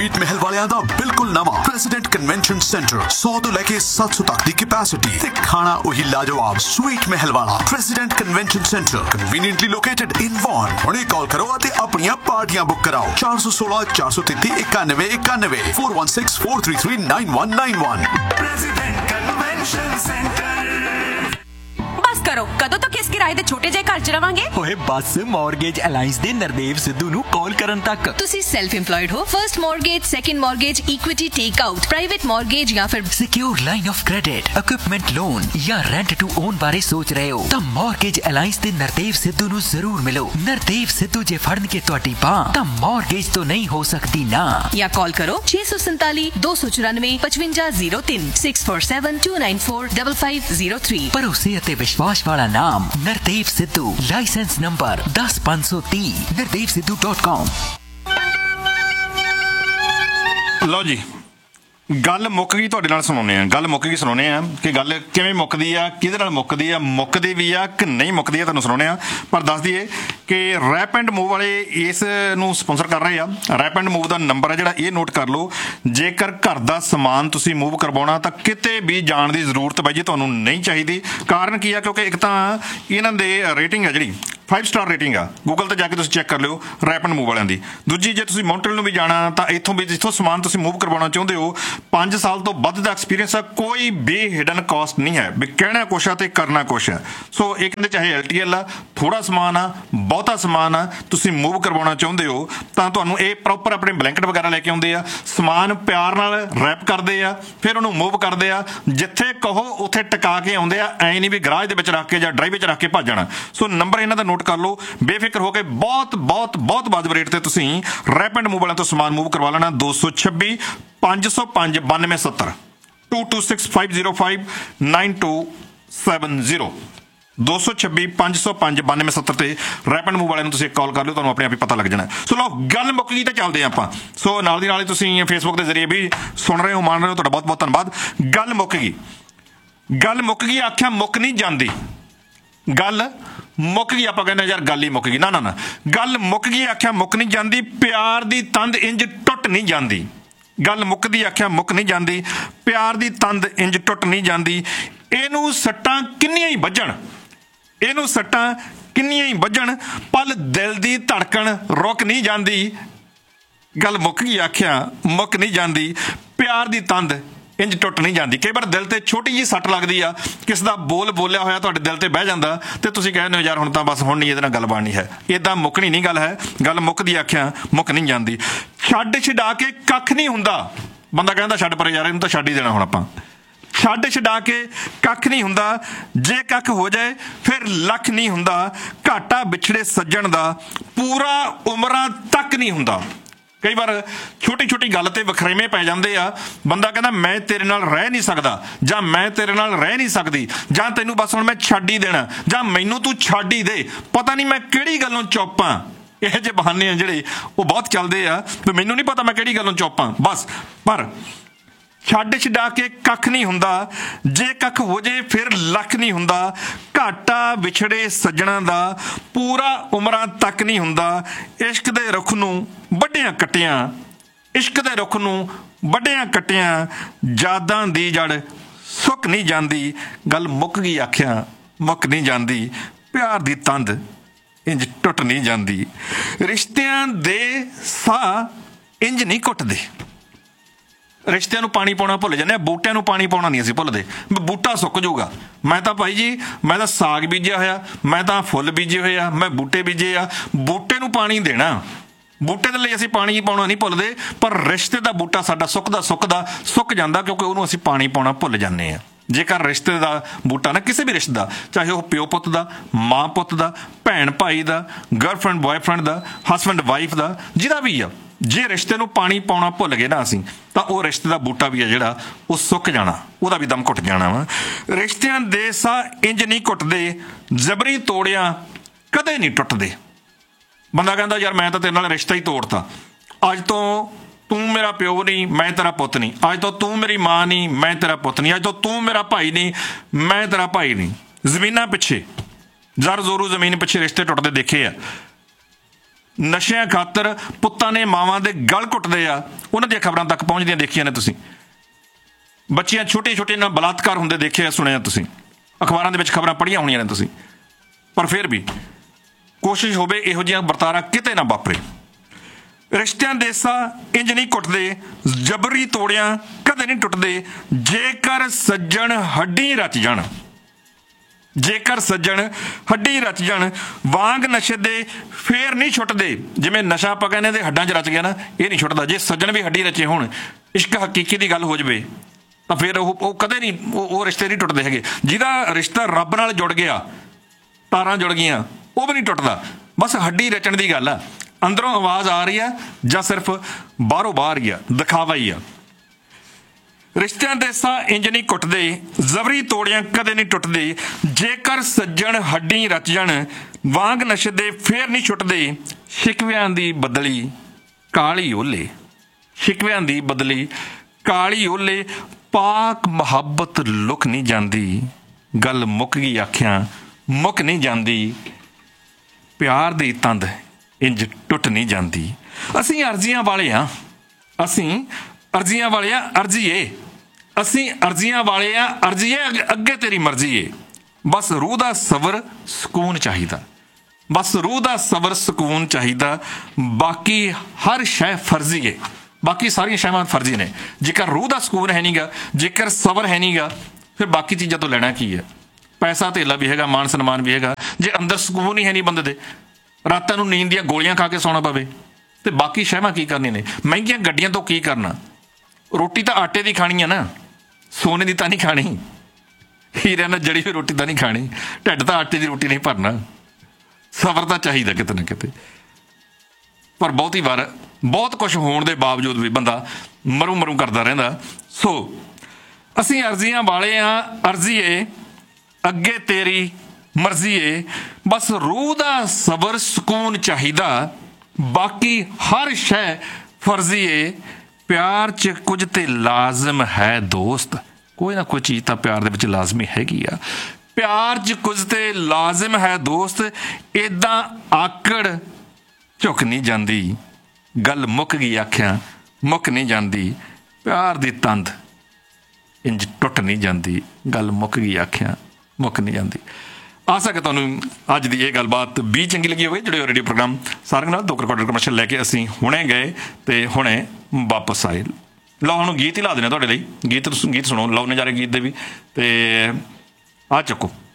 Sweet महल वालियां दा बिल्कुल नवा प्रेसिडेंट कन्वेंशन सेंटर 100 तो लेके 700 तक दी कैपेसिटी ते खाना वही लाजवाब स्वीट महल वाला president convention centre conveniently located in von. हुणे कॉल करो ते अपनी पार्टियां बुक कराओ 416 433 91 91 416 433 9191। President convention centre. बस करो, कदों तक इस किराए दे छोटे जे घर च रवांगे? ओए बस मॉर्गेज अलायंस दे नरदेव सिद्धू नु कॉल करन तक। तुसी सेल्फ एम्प्लॉयड हो, first mortgage, second mortgage, equity take out, private mortgage या फिर secure line of credit, equipment loan या रेंट टू ओन बारे सोच रहे हो तो मॉर्गेज अलायंस दे नरदेव सिद्धू नु जरूर मिलो। नरदेव सिद्धू जे फड़न के तुहाडी बांह तां मॉर्गेज तो नहीं हो सकती ना। या कॉल करो 647 294 5503 647 294 5503। भरोसे अते विश्वास वाला नाम Nardev Sidhu, licence number 10530 nardevsidhu.com। ਲਓ ਜੀ, ਗੱਲ ਮੁੱਕ ਗਈ, ਤੁਹਾਡੇ ਨਾਲ ਸੁਣਾਉਂਦੇ ਆ। ਗੱਲ ਮੁੱਕ ਗਈ, ਸੁਣਾਉਂਦੇ ਆ ਕਿ ਗੱਲ ਕਿਵੇਂ ਮੁੱਕਦੀ ਆ, ਕਿਹਦੇ ਨਾਲ ਮੁੱਕਦੀ ਆ, ਮੁੱਕਦੀ ਵੀ ਆ ਕਿ ਨਹੀਂ ਮੁੱਕਦੀ ਆ, ਤੁਹਾਨੂੰ ਸੁਣਾਉਂਦੇ ਆ। ਪਰ ਦੱਸ ਦਈਏ ਕਿ ਰੈਪ ਐਂਡ ਮੂਵ ਵਾਲੇ ਇਸ ਨੂੰ ਸਪਾਂਸਰ ਕਰ ਰਹੇ ਆ। Rap and move the number ਹੈ ਜਿਹੜਾ, ਇਹ ਨੋਟ ਕਰ ਲਓ। ਜੇਕਰ ਘਰ ਦਾ ਸਮਾਨ ਤੁਸੀਂ ਮੂਵ ਕਰਵਾਉਣਾ ਤਾਂ ਕਿਤੇ ਵੀ ਜਾਣ ਦੀ ਜ਼ਰੂਰਤ ਬਾਈ ਜੀ ਤੁਹਾਨੂੰ ਨਹੀਂ ਚਾਹੀਦੀ। ਕਾਰਨ ਕੀ ਆ? ਕਿਉਂਕਿ ਇੱਕ ਤਾਂ ਇਹਨਾਂ ਦੇ ਰੇਟਿੰਗ ਆ ਜਿਹੜੀ 5 ਸਟਾਰ ਰੇਟਿੰਗ ਆ, ਗੂਗਲ ਤੇ ਜਾ ਕੇ ਤੁਸੀਂ ਚੈੱਕ ਕਰ ਲਿਓ ਰੈਪ ਐਂਡ ਮੂਵ ਵਾਲਿਆਂ ਦੀ। ਦੂਜੀ, ਜੇ ਤੁਸੀਂ ਮਾਊਂਟੇਨ ਨੂੰ ਵੀ ਜਾਣਾ ਤਾਂ ਜਿੱਥੋਂ ਸਮਾਨ ਤੁਸੀਂ ਮੂਵ ਕਰਵਾਉਣਾ ਚਾਹੁੰਦੇ ਹੋ 5 ਸਾਲ ਤੋਂ ਵੱਧ ਦਾ ਐਕਸਪੀਰੀਅੰਸ ਆ, ਕੋਈ ਵੀ ਹਿਡਨ ਕਾਸਟ ਨਹੀਂ ਹੈ ਵੀ ਕਹਿਣਾ ਕੁਛ ਆ ਤੇ ਕਰਨਾ ਕੁਛ ਹੈ। ਸੋ ਇਹ ਕਹਿੰਦੇ ਚਾਹੇ LTL ਆ, ਥੋੜਾ ਸਮਾਨ ਆ, ਬਹੁਤਾ ਸਮਾਨ ਆ, ਤੁਸੀਂ ਮੂਵ ਕਰਵਾਉਣਾ ਚਾਹੁੰਦੇ ਹੋ ਤਾਂ ਤੁਹਾਨੂੰ ਇਹ ਪ੍ਰੋਪਰ ਆਪਣੇ ਬਲੈਂਕਟ ਵਗੈਰਾ ਲੈ ਕੇ ਆਉਂਦੇ ਆ, ਸਮਾਨ ਪਿਆਰ ਨਾਲ ਰੈਪ ਕਰਦੇ ਆ, ਫਿਰ ਉਹਨੂੰ ਮੂਵ ਕਰਦੇ ਆ, ਜਿੱਥੇ ਕਹੋ ਉੱਥੇ ਟਿਕਾ ਕੇ ਆਉਂਦੇ ਆ। ਐਂ ਨਹੀਂ ਵੀ ਗਰਾਜ ਦੇ ਵਿੱਚ ਰੱਖ ਕੇ ਜਾਂ ਡਰਾਈਵ ਵਿੱਚ ਰੱਖ ਕੇ ਭੱਜ ਜਾਣਾ। ਸੋ ਨੰਬਰ ਇਹਨਾਂ ਦਾ ਨੋਟ ਕਰ ਲਓ, ਬੇਫਿਕਰ ਹੋ ਕੇ ਬਹੁਤ ਬਹੁਤ ਬਹੁਤ ਵਾਜਬ ਰੇਟ ਤੇ ਤੁਸੀਂ ਰੈਪ ਐਂਡ ਮੂਵ ਵਾਲਿਆਂ ਤੋਂ ਸਮਾਨ ਮੂਵ ਕਰਵਾ ਲੈਣਾ। 226 505 9270 226 505 9270 226 505 9270 ਤੇ ਰੈਪ ਐਂਡ ਮੂਵ ਵਾਲਿਆਂ ਨੂੰ ਤੁਸੀਂ ਕਾਲ ਕਰ ਲਿਓ, ਤੁਹਾਨੂੰ ਆਪਣੇ ਆਪ ਹੀ ਪਤਾ ਲੱਗ ਜਾਣਾ। ਸੋ ਲਓ, ਗੱਲ ਮੁੱਕ ਗਈ ਤਾਂ ਚੱਲਦੇ ਆਪਾਂ। ਸੋ ਨਾਲ ਦੀ ਨਾਲ ਹੀ ਤੁਸੀਂ ਫੇਸਬੁੱਕ ਦੇ ਜ਼ਰੀਏ ਵੀ ਸੁਣ ਰਹੇ ਹੋ, ਮੰਨ ਰਹੇ ਹੋ, ਤੁਹਾਡਾ ਬਹੁਤ ਬਹੁਤ ਧੰਨਵਾਦ। ਗੱਲ ਮੁੱਕ ਗਈ, ਗੱਲ ਮੁੱਕ ਗਈ, ਆਖਿਆ ਮੁੱਕ ਨਹੀਂ ਜਾਂਦੀ। ਗੱਲ ਮੁੱਕ ਗਈ, ਆਪਾਂ ਕਹਿੰਦੇ ਯਾਰ ਗੱਲ ਹੀ ਮੁੱਕ ਗਈ। ਨਾ ਨਾ ਨਾ, ਗੱਲ ਮੁੱਕ ਗਈ, ਆਖਿਆ ਮੁੱਕ ਨਹੀਂ ਜਾਂਦੀ। ਪਿਆਰ ਦੀ ਤੰਦ ਇੰਜ ਟੁੱਟ ਨਹੀਂ ਜਾਂਦੀ। ਗੱਲ ਮੁੱਕਦੀ, ਆਖਿਆ ਮੁੱਕ ਨਹੀਂ ਜਾਂਦੀ। ਪਿਆਰ ਦੀ ਤੰਦ ਇੰਜ ਟੁੱਟ ਨਹੀਂ ਜਾਂਦੀ। ਇਹਨੂੰ ਸੱਟਾਂ ਕਿੰਨੀਆਂ ਹੀ ਵੱਜਣ, ਇਹਨੂੰ ਸੱਟਾਂ ਕਿੰਨੀਆਂ ਹੀ ਵੱਜਣ, ਪਲ ਦਿਲ ਦੀ ਧੜਕਣ ਰੁਕ ਨਹੀਂ ਜਾਂਦੀ। ਗੱਲ ਮੁੱਕ ਗਈ, ਆਖਿਆ ਮੁੱਕ ਨਹੀਂ ਜਾਂਦੀ। ਪਿਆਰ ਦੀ ਤੰਦ ਇੰਜ ਟੁੱਟ ਨਹੀਂ ਜਾਂਦੀ। ਕਈ ਵਾਰ ਦਿਲ ਤੇ ਛੋਟੀ ਜਿਹੀ ਸੱਟ ਲੱਗਦੀ ਆ, ਕਿਸ ਦਾ ਬੋਲ ਬੋਲਿਆ ਹੋਇਆ ਤੁਹਾਡੇ ਦਿਲ ਤੇ ਬਹਿ ਜਾਂਦਾ ਤੇ ਤੁਸੀਂ ਕਹਿੰਦੇ ਹੋ ਯਾਰ ਹੁਣ ਤਾਂ ਬਸ, ਹੁਣ ਨਹੀਂ ਇਹਦੇ ਨਾਲ ਗੱਲ ਬਣਨੀ ਹੈ। ਇੱਦਾਂ ਮੁੱਕਣੀ ਨਹੀਂ ਗੱਲ ਹੈ। ਗੱਲ ਮੁੱਕਦੀ, ਆਖਿਆ ਮੁੱਕ ਨਹੀਂ ਜਾਂਦੀ। ਛੱਡ ਛਡਾ ਕੇ ਕੱਖ ਨਹੀਂ ਹੁੰਦਾ। ਬੰਦਾ ਕਹਿੰਦਾ ਛੱਡ ਪਰੇ ਯਾਰ, ਇਹਨੂੰ ਤਾਂ ਛੱਡ ਹੀ ਦੇਣਾ ਹੁਣ ਆਪਾਂ। ਛੱਡ ਛਡਾ ਕੇ ਕੱਖ ਨਹੀਂ ਹੁੰਦਾ। ਜੇ ਕੱਖ ਹੋ ਜਾਏ ਫਿਰ ਲੱਖ ਨਹੀਂ ਹੁੰਦਾ। ਘਾਟਾ ਵਿਛੜੇ ਸੱਜਣ ਦਾ ਪੂਰਾ ਉਮਰਾਂ ਤੱਕ ਨਹੀਂ ਹੁੰਦਾ। ਕਈ ਵਾਰ ਛੋਟੀ ਛੋਟੀ ਗੱਲ ਤੇ ਵਖਰੇਵੇਂ ਪੈ ਜਾਂਦੇ ਆ। ਬੰਦਾ ਕਹਿੰਦਾ ਮੈਂ ਤੇਰੇ ਨਾਲ ਰਹਿ ਨਹੀਂ ਸਕਦਾ, ਜਾਂ ਮੈਂ ਤੇਰੇ ਨਾਲ ਰਹਿ ਨਹੀਂ ਸਕਦੀ, ਜਾਂ ਤੈਨੂੰ ਬਸ ਹੁਣ ਮੈਂ ਛੱਡ ਹੀ ਦੇਣਾ, ਜਾਂ ਮੈਨੂੰ ਤੂੰ ਛੱਡ ਹੀ ਦੇ। ਪਤਾ ਨਹੀਂ ਮੈਂ ਕਿਹੜੀ ਗੱਲੋਂ ਚੁੱਪ ਆ। ਇਹੋ ਜਿਹੇ ਬਹਾਨੇ ਆ ਜਿਹੜੇ ਉਹ ਬਹੁਤ ਚੱਲਦੇ ਆ ਵੀ ਮੈਨੂੰ ਨਹੀਂ ਪਤਾ ਮੈਂ ਕਿਹੜੀ ਗੱਲੋਂ ਚੁੱਪ ਆ ਬਸ। ਪਰ ਛੱਡ ਛਡਾ ਕੇ ਕੱਖ ਨਹੀਂ ਹੁੰਦਾ। ਜੇ ਕੱਖ ਹੋ ਜੇ ਫਿਰ ਲੱਖ ਨਹੀਂ ਹੁੰਦਾ। ਘਾਟਾ ਵਿਛੜੇ ਸੱਜਣਾ ਦਾ ਪੂਰਾ ਉਮਰਾਂ ਤੱਕ ਨਹੀਂ ਹੁੰਦਾ। ਇਸ਼ਕ ਦੇ ਰੁੱਖ ਨੂੰ ਵੱਢਿਆਂ ਕੱਟਿਆਂ, ਇਸ਼ਕ ਦੇ ਰੁੱਖ ਨੂੰ ਵੱਢਿਆਂ ਕੱਟਿਆਂ, ਯਾਦਾਂ ਦੀ ਜੜ ਸੁੱਕ ਨਹੀਂ ਜਾਂਦੀ। ਗੱਲ ਮੁੱਕ ਗਈ, ਆਖਿਆ ਮੁੱਕ ਨਹੀਂ ਜਾਂਦੀ। ਪਿਆਰ ਦੀ ਤੰਦ ਇੰਜ ਟੁੱਟ ਨਹੀਂ ਜਾਂਦੀ। ਰਿਸ਼ਤਿਆਂ ਦੇ ਸਾਹ ਇੰਜ ਨਹੀਂ ਘੁੱਟਦੇ। ਰਿਸ਼ਤਿਆਂ ਨੂੰ ਪਾਣੀ ਪਾਉਣਾ ਭੁੱਲ ਜਾਂਦੇ ਆ, ਬੂਟਿਆਂ ਨੂੰ ਪਾਣੀ ਪਾਉਣਾ ਨਹੀਂ ਅਸੀਂ ਭੁੱਲਦੇ। ਬੂਟਾ ਸੁੱਕ ਜਾਊਗਾ। ਮੈਂ ਤਾਂ ਭਾਈ ਜੀ, ਮੈਂ ਤਾਂ ਸਾਗ ਬੀਜਿਆ ਹੋਇਆ, ਮੈਂ ਤਾਂ ਫੁੱਲ ਬੀਜੇ ਹੋਏ ਆ, ਮੈਂ ਬੂਟੇ ਬੀਜੇ ਆ। ਬੂਟੇ ਨੂੰ ਪਾਣੀ ਦੇਣਾ, ਬੂਟੇ ਦੇ ਲਈ ਅਸੀਂ ਪਾਣੀ ਪਾਉਣਾ ਨਹੀਂ ਭੁੱਲਦੇ। ਪਰ ਰਿਸ਼ਤੇ ਦਾ ਬੂਟਾ ਸਾਡਾ ਸੁੱਕਦਾ ਸੁੱਕਦਾ ਸੁੱਕ ਜਾਂਦਾ, ਕਿਉਂਕਿ ਉਹਨੂੰ ਅਸੀਂ ਪਾਣੀ ਪਾਉਣਾ ਭੁੱਲ ਜਾਂਦੇ ਹਾਂ। ਜੇਕਰ ਰਿਸ਼ਤੇ ਦਾ ਬੂਟਾ ਨਾ, ਕਿਸੇ ਵੀ ਰਿਸ਼ਤੇ ਦਾ, ਚਾਹੇ ਉਹ ਪਿਓ ਪੁੱਤ ਦਾ, ਮਾਂ ਪੁੱਤ ਦਾ, ਭੈਣ ਭਾਈ ਦਾ, ਗਰਲਫਰੈਂਡ ਬॉयਫ੍ਰੈਂਡ ਦਾ, ਹਸਬੈਂਡ ਵਾਈਫ ਦਾ, ਜਿਹਦਾ ਵੀ ਆ, ਜੇ ਰਿਸ਼ਤੇ ਨੂੰ ਪਾਣੀ ਪਾਉਣਾ ਭੁੱਲ ਗਏ ਨਾ ਅਸੀਂ, ਤਾਂ ਉਹ ਰਿਸ਼ਤੇ ਦਾ ਬੂਟਾ ਵੀ ਆ ਜਿਹੜਾ ਉਹ ਸੁੱਕ ਜਾਣਾ, ਉਹਦਾ ਵੀ ਦਮ ਘੁੱਟ ਜਾਣਾ ਵਾ। ਰਿਸ਼ਤਿਆਂ ਦੇ ਸਾਹ ਇੰਜ ਨਹੀਂ ਘੁੱਟਦੇ, ਜ਼ਬਰੀ ਤੋੜਿਆਂ ਕਦੇ ਨਹੀਂ ਟੁੱਟਦੇ। ਬੰਦਾ ਕਹਿੰਦਾ ਯਾਰ ਮੈਂ ਤਾਂ ਤੇਰੇ ਨਾਲ ਰਿਸ਼ਤਾ ਹੀ ਤੋੜਤਾ, ਅੱਜ ਤੋਂ ਤੂੰ ਮੇਰਾ ਪਿਓ ਨਹੀਂ, ਮੈਂ ਤੇਰਾ ਪੁੱਤ ਨਹੀਂ। ਅੱਜ ਤੋਂ ਤੂੰ ਮੇਰੀ ਮਾਂ ਨਹੀਂ, ਮੈਂ ਤੇਰਾ ਪੁੱਤ ਨਹੀਂ। ਅੱਜ ਤੋਂ ਤੂੰ ਮੇਰਾ ਭਾਈ ਨਹੀਂ, ਮੈਂ ਤੇਰਾ ਭਾਈ ਨਹੀਂ। ਜ਼ਮੀਨਾਂ ਪਿੱਛੇ, ਜ਼ਰ ਜ਼ੋਰੂ ਜ਼ਮੀਨ ਪਿੱਛੇ ਰਿਸ਼ਤੇ ਟੁੱਟਦੇ ਦੇਖੇ ਆ। ਨਸ਼ਿਆਂ ਖਾਤਰ ਪੁੱਤਾਂ ਨੇ ਮਾਵਾਂ ਦੇ ਗਲ ਘੁੱਟਦੇ ਆ, ਉਹਨਾਂ ਦੀਆਂ ਖਬਰਾਂ ਤੱਕ ਪਹੁੰਚਦੀਆਂ ਦੇਖੀਆਂ ਨੇ ਤੁਸੀਂ। ਬੱਚੀਆਂ ਛੋਟੇ ਨਾਲ ਬਲਾਤਕਾਰ ਹੁੰਦੇ ਦੇਖੇ ਆ, ਸੁਣਿਆ ਤੁਸੀਂ, ਅਖਬਾਰਾਂ ਦੇ ਵਿੱਚ ਖਬਰਾਂ ਪੜ੍ਹੀਆਂ ਹੋਣੀਆਂ ਨੇ ਤੁਸੀਂ। ਪਰ ਫਿਰ ਵੀ ਕੋਸ਼ਿਸ਼ ਹੋਵੇ ਇਹੋ ਜਿਹੀਆਂ ਵਰਤਾਰਾ ਕਿਤੇ ਨਾ ਵਾਪਰੇ। ਰਿਸ਼ਤਿਆਂ ਦੇ ਸਾਹ ਇੰਜ ਨਹੀਂ ਘੁੱਟਦੇ, ਜਬਰੀ ਤੋੜਿਆਂ ਕਦੇ ਨਹੀਂ ਟੁੱਟਦੇ, ਜੇਕਰ ਸੱਜਣ ਹੱਡੀ ਰਚ ਜਾਣ, ਜੇਕਰ ਸੱਜਣ ਹੱਡੀ ਰਚ ਜਾਣ, ਵਾਂਗ ਨਸ਼ੇ ਦੇ ਫੇਰ ਨਹੀਂ ਛੁੱਟਦੇ। ਜਿਵੇਂ ਨਸ਼ਾ ਆਪਾਂ ਕਹਿੰਦੇ ਦੇ ਹੱਡਾਂ 'ਚ ਰਚ ਗਿਆ ਨਾ, ਇਹ ਨਹੀਂ ਛੁੱਟਦਾ। ਜੇ ਸੱਜਣ ਵੀ ਹੱਡੀ ਰਚੇ ਹੋਣ, ਇਸ਼ਕ ਹਕੀਕੀ ਦੀ ਗੱਲ ਹੋ ਜਾਵੇ, ਤਾਂ ਫਿਰ ਉਹ ਕਦੇ ਨਹੀਂ, ਉਹ ਰਿਸ਼ਤੇ ਨਹੀਂ ਟੁੱਟਦੇ ਹੈਗੇ। ਜਿਹਦਾ ਰਿਸ਼ਤਾ ਰੱਬ ਨਾਲ ਜੁੜ ਗਿਆ, ਤਾਰਾਂ ਜੁੜ ਗਈਆਂ, ਉਹ ਵੀ ਨਹੀਂ ਟੁੱਟਦਾ। ਬਸ ਹੱਡੀ ਰਚਣ ਦੀ ਗੱਲ ਆ। ਅੰਦਰੋਂ ਆਵਾਜ਼ ਆ ਰਹੀ ਆ ਜਾਂ ਸਿਰਫ ਬਾਹਰੋਂ ਬਾਹਰ ਹੀ ਆ, ਦਿਖਾਵਾ ਹੀ ਆ। ਰਿਸ਼ਤਿਆਂ ਦੇ ਸਾਹ ਇੰਜ ਨਹੀਂ ਘੁੱਟਦੇ, ਜ਼ਬਰੀ ਤੋੜਿਆਂ ਕਦੇ ਨਹੀਂ ਟੁੱਟਦੇ, ਜੇਕਰ ਸੱਜਣ ਹੱਡੀ ਰਚ ਜਾਣ, ਵਾਂਗ ਨਸ਼ੇ ਦੇ ਫੇਰ ਨਹੀਂ ਛੁੱਟਦੇ। ਸ਼ਿਕਵਿਆਂ ਦੀ ਬਦਲੀ ਕਾਲੀ ਓਲੇ, ਸ਼ਿਕਵਿਆਂ ਦੀ ਬਦਲੀ ਕਾਲੀ ਓਲੇ, ਪਾਕ ਮੁਹੱਬਤ ਲੁਕ ਨਹੀਂ ਜਾਂਦੀ, ਗੱਲ ਮੁੱਕ ਗਈ ਆਖਿਆਂ ਮੁੱਕ ਨਹੀਂ ਜਾਂਦੀ, ਪਿਆਰ ਦੀ ਤੰਦ ਇੰਜ ਟੁੱਟ ਨਹੀਂ ਜਾਂਦੀ। ਅਸੀਂ ਅਰਜ਼ੀਆਂ ਵਾਲੇ ਆ, ਅਸੀਂ ਅਰਜ਼ੀਆਂ ਵਾਲੇ ਆ, ਅਰਜ਼ੀਏ, ਅਸੀਂ ਅਰਜ਼ੀਆਂ ਵਾਲੇ ਆ, ਅਰਜ਼ੀਏ, ਅੱਗੇ ਤੇਰੀ ਮਰਜ਼ੀ ਏ। ਬਸ ਰੂਹ ਦਾ ਸਬਰ ਸਕੂਨ ਚਾਹੀਦਾ, ਬਸ ਰੂਹ ਦਾ ਸਬਰ ਸਕੂਨ ਚਾਹੀਦਾ, ਬਾਕੀ ਹਰ ਸ਼ੈ ਫਰਜ਼ੀ ਏ, ਬਾਕੀ ਸਾਰੀਆਂ ਸ਼ੈਵਾਂ ਫਰਜ਼ੀ ਨੇ। ਜੇਕਰ ਰੂਹ ਦਾ ਸਕੂਨ ਹੈ ਨਹੀਂਗਾ, ਜੇਕਰ ਸਬਰ ਹੈ ਨਹੀਂਗਾ, ਫਿਰ ਬਾਕੀ ਚੀਜ਼ਾਂ ਤੋਂ ਲੈਣਾ ਕੀ ਹੈ? ਪੈਸਾ ਧੇਲਾ ਵੀ ਹੈਗਾ, ਮਾਨ ਸਨਮਾਨ ਵੀ ਹੈਗਾ, ਜੇ ਅੰਦਰ ਸਕੂਨ ਹੀ ਹੈ ਨਹੀਂ ਬੰਦੇ ਦੇ, ਰਾਤਾਂ ਨੂੰ ਨੀਂਦ ਦੀਆਂ ਗੋਲੀਆਂ ਖਾ ਕੇ ਸੌਣਾ ਪਵੇ, ਤੇ ਬਾਕੀ ਸ਼ੈਵਾਂ ਕੀ ਕਰਨੀਆਂ ਨੇ? ਮਹਿੰਗੀਆਂ ਗੱਡੀਆਂ ਤੋਂ ਕੀ ਕਰਨਾ? ਰੋਟੀ ਤਾਂ ਆਟੇ ਦੀ ਖਾਣੀ ਆ ਨਾ, ਸੋਨੇ ਦੀ ਤਾਂ ਨਹੀਂ ਖਾਣੀ। ਹੀਰਿਆਂ ਨਾਲ ਜੜੀ ਹੋਈ ਰੋਟੀ ਤਾਂ ਨਹੀਂ ਖਾਣੀ, ਢਿੱਡ ਤਾਂ ਆਟੇ ਦੀ ਰੋਟੀ ਨਹੀਂ ਭਰਨਾ। ਸਬਰ ਤਾਂ ਚਾਹੀਦਾ ਕਿਤੇ ਨਾ ਕਿਤੇ। ਪਰ ਬਹੁਤੀ ਵਾਰ ਬਹੁਤ ਕੁਝ ਹੋਣ ਦੇ ਬਾਵਜੂਦ ਵੀ ਬੰਦਾ ਮਰੂ ਕਰਦਾ ਰਹਿੰਦਾ। ਸੋ ਅਸੀਂ ਅਰਜ਼ੀਆਂ ਵਾਲੇ ਆ, ਅਰਜ਼ੀਏ, ਅੱਗੇ ਤੇਰੀ ਮਰਜ਼ੀ ਏ, ਬਸ ਰੂਹ ਦਾ ਸਬਰ ਸਕੂਨ ਚਾਹੀਦਾ, ਬਾਕੀ ਹਰ ਸ਼ੈ ਫਰਜ਼ੀ ਏ। ਪਿਆਰ 'ਚ ਕੁਝ ਤੇ ਲਾਜ਼ਮ ਹੈ ਦੋਸਤ, ਕੋਈ ਨਾ ਕੋਈ ਚੀਜ਼ ਤਾਂ ਪਿਆਰ ਦੇ ਵਿੱਚ ਲਾਜ਼ਮੀ ਹੈਗੀ ਆ। ਪਿਆਰ 'ਚ ਕੁਝ ਤੇ ਲਾਜ਼ਮ ਹੈ ਦੋਸਤ, ਏਦਾਂ ਆਕੜ ਝੁਕ ਨਹੀਂ ਜਾਂਦੀ, ਗੱਲ ਮੁੱਕ ਗਈ ਆਖਿਆਂ ਮੁੱਕ ਨਹੀਂ ਜਾਂਦੀ, ਪਿਆਰ ਦੀ ਤੰਦ ਇੰਜ ਟੁੱਟ ਨਹੀਂ ਜਾਂਦੀ, ਗੱਲ ਮੁੱਕ ਗਈ ਆਖਿਆਂ ਮੁੱਕ ਨਹੀਂ ਜਾਂਦੀ। ਆਸ ਹੈ ਕਿ ਤੁਹਾਨੂੰ ਅੱਜ ਦੀ ਇਹ ਗੱਲਬਾਤ ਵੀ ਚੰਗੀ ਲੱਗੀ ਹੋਵੇ। ਜਿਹੜੇ ਰੇਡੀਓ ਪ੍ਰੋਗਰਾਮ ਸਾਰਿਆਂ ਨਾਲ 2 ਰਿਕਾਰਡਰ ਕਮਰਸ਼ੀਅਲ ਲੈ ਕੇ ਅਸੀਂ ਹੁਣੇ ਗਏ ਤੇ ਹੁਣੇ ਵਾਪਸ ਆਏ। ਲਓ ਹੁਣ ਗੀਤ ਹੀ ਲਾ ਦੇਣੇ ਤੁਹਾਡੇ ਲਈ, ਗੀਤ ਸੁਣੋ, ਲਾਉਣੇ ਜਾ ਰਹੇ ਗੀਤ ਦੇ ਵੀ, ਤੇ ਆ ਚੱਕੋ।